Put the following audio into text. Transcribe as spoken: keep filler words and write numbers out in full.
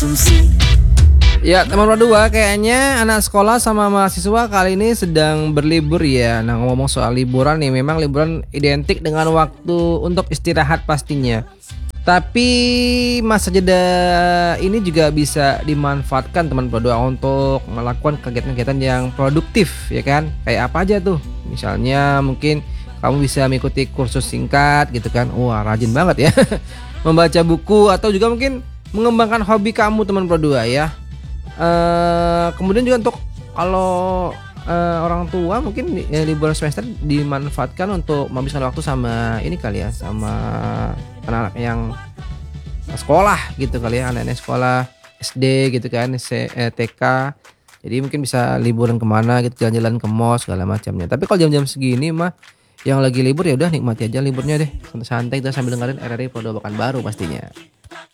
Ya teman dua kayaknya anak sekolah sama mahasiswa kali ini sedang berlibur ya. Nah ngomong soal liburan nih, memang liburan identik dengan waktu untuk istirahat pastinya. Tapi masa jeda ini juga bisa dimanfaatkan teman dua untuk melakukan kegiatan-kegiatan yang produktif ya kan. Kayak apa aja tuh? Misalnya mungkin kamu bisa mengikuti kursus singkat gitu kan. Wah rajin banget ya. Membaca buku atau juga mungkin mengembangkan hobi kamu teman dua ya. Eee, kemudian juga untuk kalau, eee, orang tua mungkin di eee, liburan semester dimanfaatkan untuk menghabiskan waktu sama ini kali ya, sama anak-anak yang sekolah gitu kali ya, anak-anak sekolah S D gitu kan, se eee, T K. Jadi mungkin bisa liburan ke mana gitu, jalan-jalan ke mall segala macamnya. Tapi kalau jam-jam segini mah yang lagi libur ya udah nikmati aja liburnya deh, santai-santai kita sambil dengerin R R I Pondok Bakan Baru pastinya.